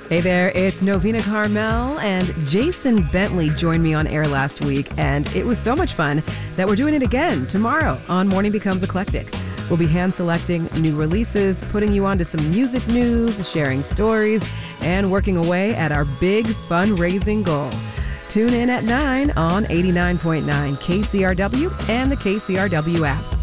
Hey there, it's Novena Carmel, and Jason Bentley joined me on air last week, and it was so much fun that we're doing it again tomorrow on Morning Becomes Eclectic. We'll be hand-selecting new releases, putting you onto some music news, sharing stories, and working away at our big fundraising goal. Tune in at 9 on 89.9 KCRW and the KCRW app.